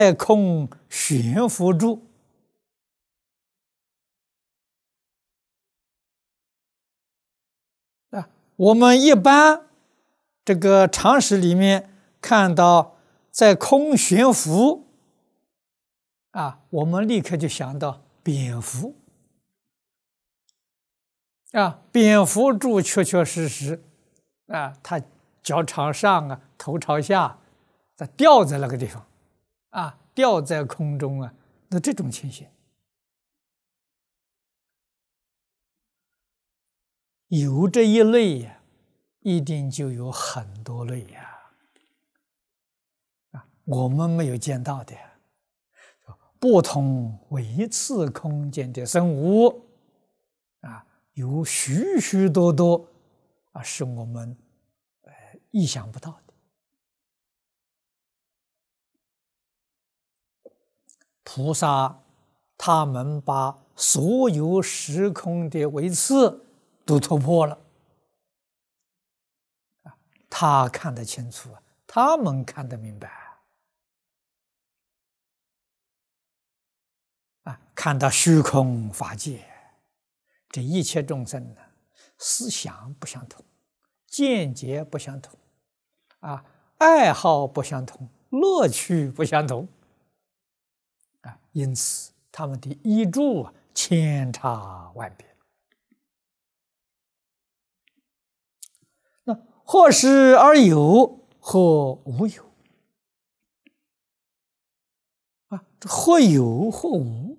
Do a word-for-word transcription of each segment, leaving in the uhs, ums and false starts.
在空悬浮住。啊，我们一般这个常识里面看到在空悬浮，啊，我们立刻就想到蝙蝠。啊，蝙蝠住确确实实，啊，它脚朝上啊，头朝下，它吊在那个地方，啊，吊在空中啊，那这种情形，有这一类呀，一定就有很多类呀，啊，我们没有见到的，不同维次空间的生物，啊。有许许多多啊，是我们呃意想不到的。菩萨他们把所有时空的维次都突破了，啊，他看得清楚，他们看得明白，啊，看到虚空法界。这一切众生呢，思想不相同，见解不相同，啊，爱好不相同，乐趣不相同，啊，因此他们的依住啊，千差万别。那或实而有，或无有，啊，这或有或无。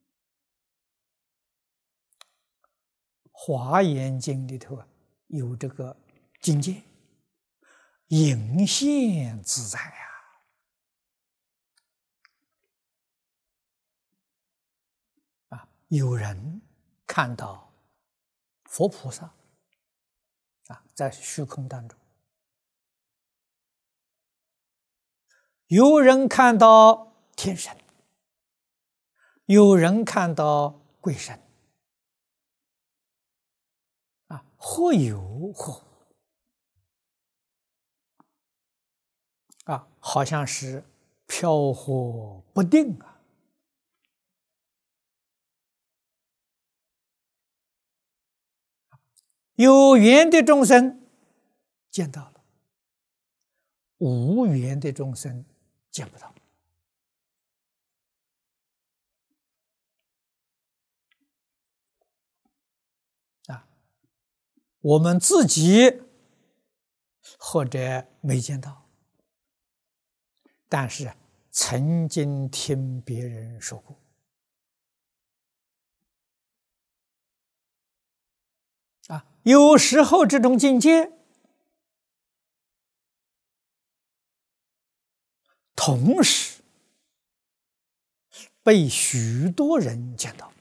华严经里头啊，有这个境界，隐现自在啊！啊，有人看到佛菩萨啊，在虚空当中；有人看到天神；有人看到鬼神。啊，或有或无，啊，好像是飘忽不定啊。有缘的众生见到了，无缘的众生见不到。啊，我们自己或者没见到，但是曾经听别人说过。啊，有时候这种境界同时被许多人见到。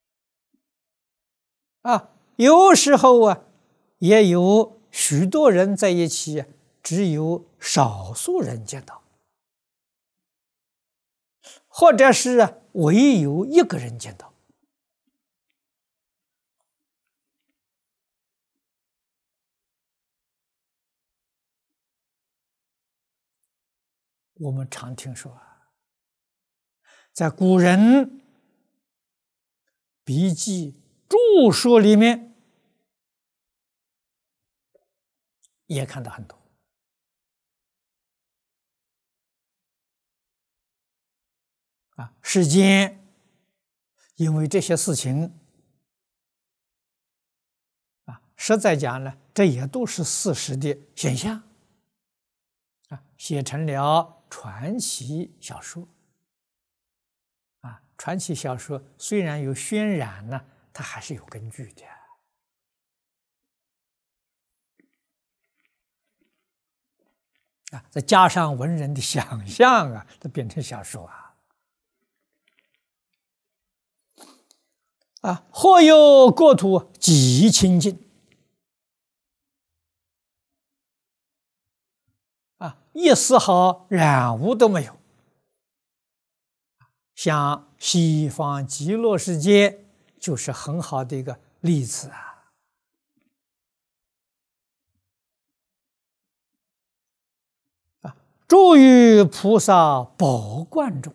啊，有时候啊，也有许多人在一起，只有少数人见到，或者是唯有一个人见到。我们常听说啊，在古人笔记著述里面也看到很多。啊，世间因为这些事情啊，实在讲呢，这也都是事实的现象啊，写成了传奇小说啊。传奇小说虽然有渲染呢，它还是有根据的啊，再加上文人的想象啊，它变成小说啊。啊，或有国土极清净，啊，一丝毫染污都没有。像西方极乐世界就是很好的一个例子啊。啊， 诸于菩萨宝冠中，